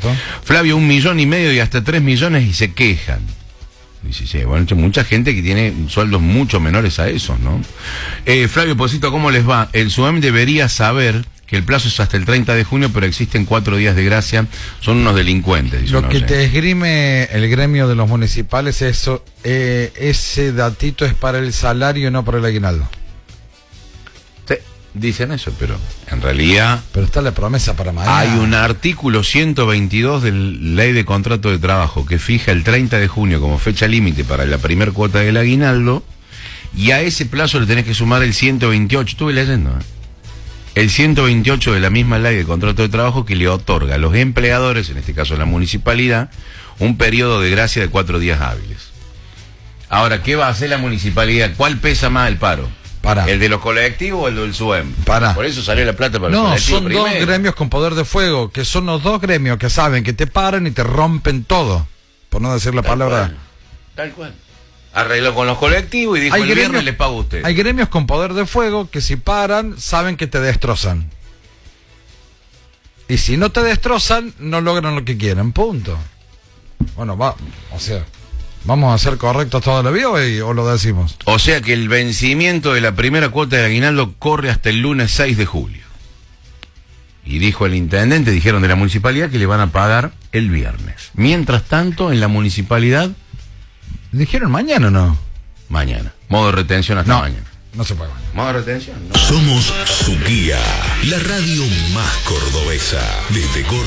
Cierto. Flavio, 1,5 millones y hasta 3 millones y se quejan. Dice, sí, bueno, hay mucha gente que tiene sueldos mucho menores a esos, ¿no? Flavio Posito, ¿cómo les va? El SUEM debería saber que el plazo es hasta el 30 de junio, pero existen 4 días de gracia. Son unos delincuentes, dice. Lo que te esgrime el gremio de los municipales es eso, ese datito es para el salario, no para el aguinaldo. Sí, dicen eso, pero en realidad... Pero está la promesa para mañana. Hay un artículo 122 de la Ley de Contrato de Trabajo que fija el 30 de junio como fecha límite para la primer cuota del aguinaldo, y a ese plazo le tenés que sumar el 128. Estuve leyendo, el 128 de la misma Ley de Contrato de Trabajo, que le otorga a los empleadores, en este caso a la municipalidad, un periodo de gracia de 4 días hábiles. Ahora, ¿qué va a hacer la municipalidad? ¿Cuál pesa más el paro? ¿El de los colectivos o el del SUEM? Por eso salió la plata para los colectivos. No, son dos gremios con poder de fuego, que son los dos gremios que saben que te paran y te rompen todo, por no decir la palabra. Tal cual. Arregló con los colectivos y dijo, el viernes les pago a usted. Hay gremios con poder de fuego que si paran, saben que te destrozan. Y si no te destrozan, no logran lo que quieren, punto. Bueno, ¿vamos a ser correctos toda la vida o lo decimos? O sea que el vencimiento de la primera cuota de aguinaldo corre hasta el lunes 6 de julio. Y dijo el intendente, dijeron de la municipalidad, que le van a pagar el viernes. Mientras tanto, en la municipalidad... ¿Dijeron mañana o no? Mañana. Modo de retención hasta mañana. No se puede. Modo de retención. No. Somos su guía, la radio más cordobesa. Desde Córdoba.